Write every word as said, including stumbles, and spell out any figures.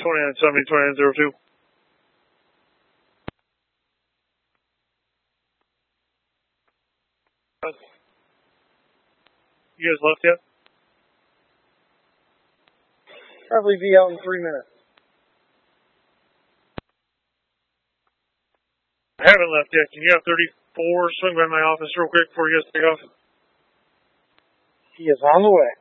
twenty-nine seventy, twenty-nine oh two. You guys left yet? Probably be out in three minutes. I haven't left yet. Can you have thirty-four swing by my office real quick before you guys take off? He is on the way.